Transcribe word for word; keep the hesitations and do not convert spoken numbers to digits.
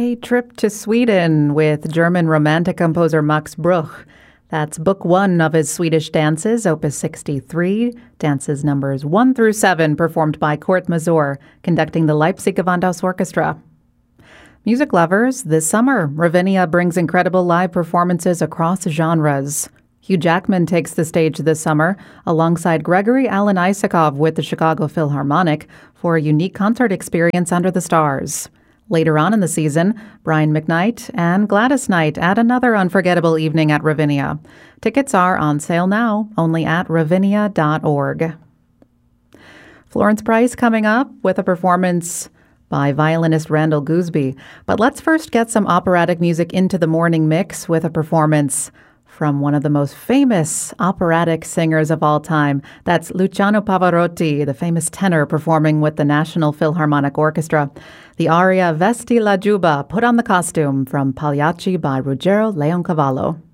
A Trip to Sweden with German romantic composer Max Bruch. That's book one of his Swedish dances, opus sixty-three, dances numbers one through seven, performed by Kurt Masur, conducting the Leipzig Gewandhaus Orchestra. Music lovers, this summer, Ravinia brings incredible live performances across genres. Hugh Jackman takes the stage this summer alongside Gregory Alan Isakov with the Chicago Philharmonic for a unique concert experience under the stars. Later on in the season, Brian McKnight and Gladys Knight add another unforgettable evening at Ravinia. Tickets are on sale now, only at ravinia dot org. Florence Price coming up with a performance by violinist Randall Gooseby. But let's first get some operatic music into the morning mix with a performance from one of the most famous operatic singers of all time. That's Luciano Pavarotti, the famous tenor performing with the National Philharmonic Orchestra. The aria Vesti la Giubba, Put on the Costume, from Pagliacci by Ruggero Leoncavallo.